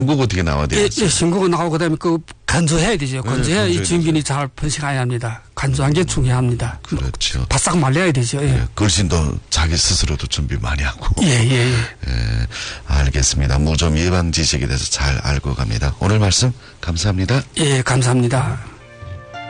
신고가 어떻게 나와야 돼요? 예, 신고가 나오고 그다음에 그 간주해야 되죠. 간주해야 이 주민이 잘 번식해야 합니다. 간주한 게 중요합니다. 그렇죠. 바싹 말려야 되죠. 예. 예, 글씨도 자기 스스로도 준비 많이 하고. 예. 알겠습니다. 무좀 예방 지식에 대해서 잘 알고 갑니다. 오늘 말씀 감사합니다. 예, 감사합니다.